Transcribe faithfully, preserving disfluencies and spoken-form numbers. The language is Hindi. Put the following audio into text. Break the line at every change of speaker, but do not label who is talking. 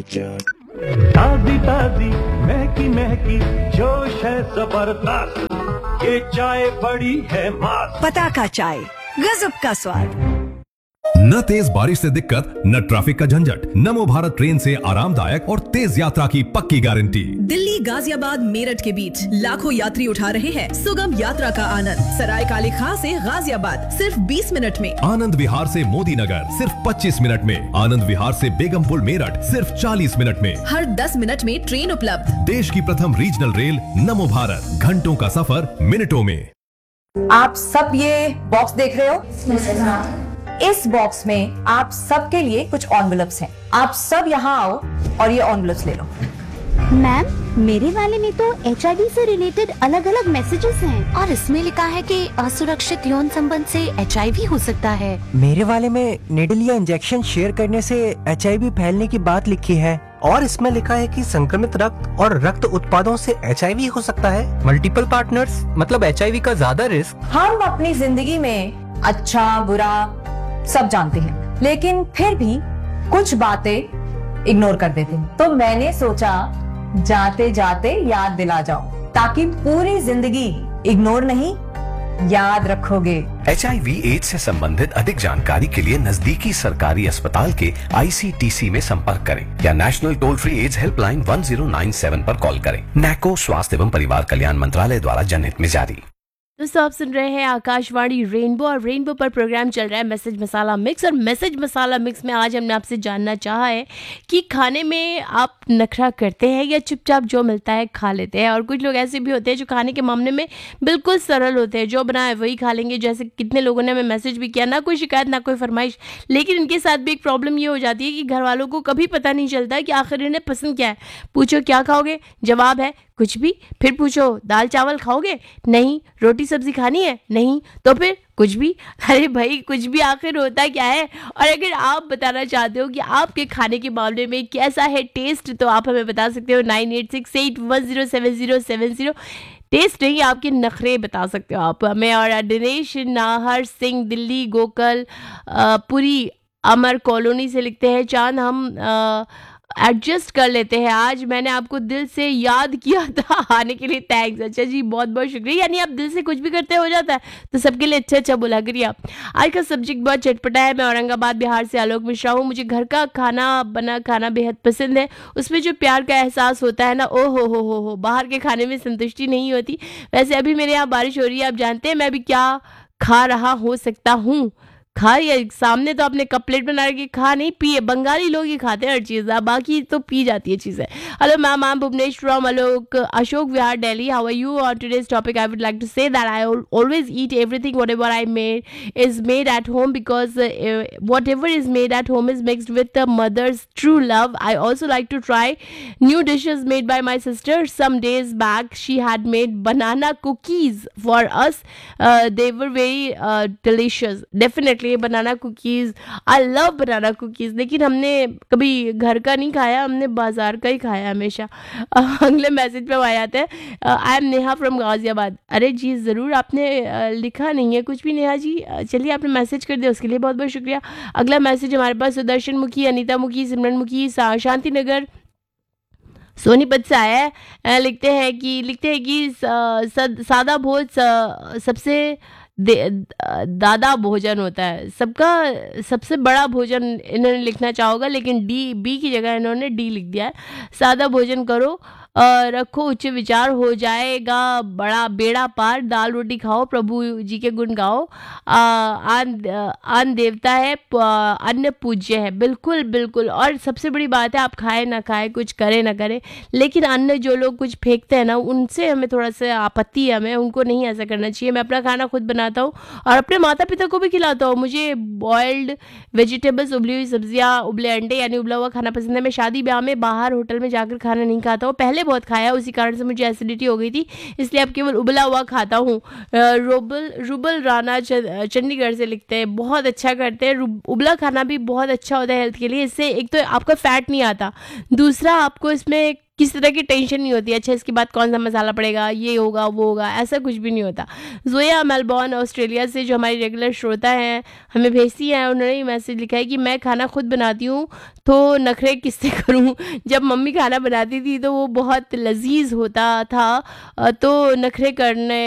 ताजी ताजी महकी महकी जोश है जबरदस्त, ये चाय बड़ी है मस्त।
पता का चाय, गजब का स्वाद।
न तेज बारिश से दिक्कत, न ट्रैफिक का झंझट। नमो भारत ट्रेन से आरामदायक और तेज यात्रा की पक्की गारंटी।
दिल्ली गाजियाबाद मेरठ के बीच लाखों यात्री उठा रहे हैं सुगम यात्रा का आनंद। सराय काले खां से गाजियाबाद सिर्फ बीस मिनट में।
आनंद विहार से मोदी नगर सिर्फ पच्चीस मिनट में। आनंद विहार से बेगमपुर मेरठ सिर्फ चालीस मिनट में।
हर दस मिनट में ट्रेन उपलब्ध।
देश की प्रथम रीजनल रेल नमो भारत, घंटों का सफर मिनटों में।
आप सब ये बॉक्स देख रहे हो? इस बॉक्स में आप सबके लिए कुछ एनवेलप्स हैं। आप सब यहाँ आओ और ये एनवेलप्स ले लो।
मैम, मेरे वाले में तो एच आई वी से रिलेटेड अलग अलग मैसेजेस हैं और इसमें लिखा है कि असुरक्षित यौन संबंध से एच आई वी हो सकता है।
मेरे वाले में निडल या इंजेक्शन शेयर करने से एच आई वी फैलने की बात लिखी है और इसमें लिखा है कि संक्रमित रक्त और रक्त उत्पादों से एच आई वी हो सकता है।
मल्टीपल पार्टनर्स मतलब एच आई वी का ज्यादा रिस्क।
हम अपनी जिंदगी में अच्छा बुरा सब जानते हैं, लेकिन फिर भी कुछ बातें इग्नोर कर देते हैं। तो मैंने सोचा जाते जाते याद दिला जाऊं, ताकि पूरी जिंदगी इग्नोर नहीं याद रखोगे।
एच आई वी एड्स से संबंधित अधिक जानकारी के लिए नजदीकी सरकारी अस्पताल के आई सी टी सी में संपर्क करें या national toll free ads helpline one zero nine seven पर कॉल करें। नैको स्वास्थ्य एवं परिवार कल्याण मंत्रालय द्वारा जनहित में जारी।
दोस्तों, आप सुन रहे हैं आकाशवाणी रेनबो और रेनबो पर प्रोग्राम चल रहा है मैसेज मसाला मिक्स। और मैसेज मसाला मिक्स में आज हमने आपसे जानना चाहा है कि खाने में आप नखरा करते हैं या चुपचाप जो मिलता है खा लेते हैं। और कुछ लोग ऐसे भी होते हैं जो खाने के मामले में बिल्कुल सरल होते हैं, जो बनाए वही खा लेंगे। जैसे कितने लोगों ने हमें मैसेज भी किया, ना कोई शिकायत ना कोई फरमाइश, लेकिन इनके साथ भी एक प्रॉब्लम ये हो जाती है कि घर वालों को कभी पता नहीं चलता कि आखिर इन्हें पसंद क्या है। पूछो क्या खाओगे, जवाब है कुछ भी। फिर पूछो दाल चावल खाओगे, नहीं। रोटी सब्जी खानी है, नहीं। तो फिर कुछ भी। अरे भाई, कुछ भी आखिर होता क्या है। और अगर आप बताना चाहते हो कि आपके खाने के मामले में कैसा है टेस्ट, तो आप हमें बता सकते हो nine eight six eight one zero seven zero seven zero. Test नहीं, आपके नखरे बता सकते हो आप हमें। और दिनेश नाहर सिंह दिल्ली गोकल पुरी अमर कॉलोनी से लिखते हैं, चांद हम आ, एडजस्ट कर लेते हैं। आज मैंने आपको दिल से याद किया था, आने के लिए थैंक्स। अच्छा जी, बहुत बहुत शुक्रिया। यानी आप दिल से कुछ भी करते हो जाता है, तो सबके लिए अच्छा अच्छा बोला करिए आप। आज का सब्जेक्ट बहुत चटपटा है। मैं औरंगाबाद बिहार से आलोक मिश्रा हूँ। मुझे घर का खाना बना खाना बेहद पसंद है। उसमें जो प्यार का एहसास होता है ना, ओ हो हो हो हो बाहर के खाने में संतुष्टि नहीं होती। वैसे अभी मेरे यहाँ बारिश हो रही है, आप जानते हैं मैं अभी क्या खा रहा हो सकता हूँ। खा या सामने तो आपने कप प्लेट बना के खा नहीं, पिए। बंगाली लोग ही खाते हैं हर चीज़, बाकी तो पी जाती है चीज़ें। Hello ma'am, I am Bhuvnesh from Alok Ashok Vihar Delhi. How are you? On today's topic I would like to say that I always eat everything what ever I made is made at home because what ever is made at home is mixed with the mother's true love. I also like to try new dishes made by my sister. Some days back she had made banana cookies for us, they were very delicious. Definitely banana cookies, I love banana cookies, लेकिन हमने कभी घर का नहीं खाया, हमने बाजार का ही खाया हमेशा। अगले मैसेज पे आ जाते हैं, I am Neha from Ghaziabad. अरे जी ज़रूर, आपने लिखा नहीं है कुछ भी नेहा जी, चलिए आपने मैसेज कर दिया, उसके लिए बहुत बहुत शुक्रिया। अगला मैसेज हमारे पास सुदर्शन मुखी, अनीता मुखी, सिमरन मुखी, शांति नगर सोनीपत से आया है। लिखते हैं कि लिखते हैं कि सादा भोज सबसे दादा भोजन होता है, सबका सबसे बड़ा भोजन इन्होंने लिखना चाहोगा, लेकिन डी बी की जगह इन्होंने डी लिख दिया है। सादा भोजन करो, रखो उच्च विचार, हो जाएगा बड़ा बेड़ा पार। दाल रोटी खाओ, प्रभु जी के गुण गाओ। अन्न देवता है, अन्न पूज्य है। बिल्कुल बिल्कुल। और सबसे बड़ी बात है, आप खाए ना खाए, कुछ करे ना करे, लेकिन अन्न जो लोग कुछ फेंकते हैं ना, उनसे हमें थोड़ा सा आपत्ति है। हमें उनको नहीं ऐसा करना चाहिए। मैं अपना खाना खुद बनाता हूँ और अपने माता पिता को भी खिलाता हूँ। मुझे बॉइल्ड वेजिटेबल्स, उबली हुई सब्जियाँ, उबले अंडे यानी उबला हुआ खाना पसंद है। मैं शादी ब्याह में बाहर होटल में जाकर खाना नहीं खाता हूँ, पहले बहुत खाया, उसी कारण से मुझे एसिडिटी हो गई थी, इसलिए अब केवल उबला हुआ खाता हूँ। रूबल रूबल राणा चंडीगढ़ से लिखते हैं, बहुत अच्छा करते हैं। उबला खाना भी बहुत अच्छा होता है हेल्थ के लिए। इससे एक तो आपका फैट नहीं आता, दूसरा आपको इसमें किसी तरह की टेंशन नहीं होती, अच्छा इसके बाद कौन सा मसाला पड़ेगा, ये होगा वो होगा, ऐसा कुछ भी नहीं होता। जोया मेलबॉर्न ऑस्ट्रेलिया से जो हमारी रेगुलर श्रोता हैं हमें भेजती हैं, उन्होंने ये मैसेज लिखा है कि मैं खाना खुद बनाती हूँ तो नखरे किससे करूँ, जब मम्मी खाना बनाती थी तो वो बहुत लजीज होता था, तो नखरे करने